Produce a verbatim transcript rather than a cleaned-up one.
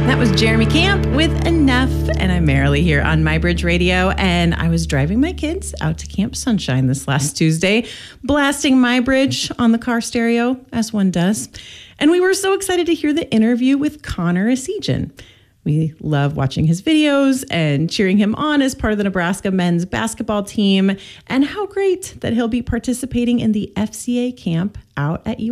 That was Jeremy Camp with Enough, and I'm Marilee here on MyBridge Radio, and I was driving my kids out to Camp Sunshine this last Tuesday, blasting MyBridge on the car stereo, as one does, and we were so excited to hear the interview with Connor Essegian. We love watching his videos and cheering him on as part of the Nebraska men's basketball team, and how great that he'll be participating in the F C A camp out at U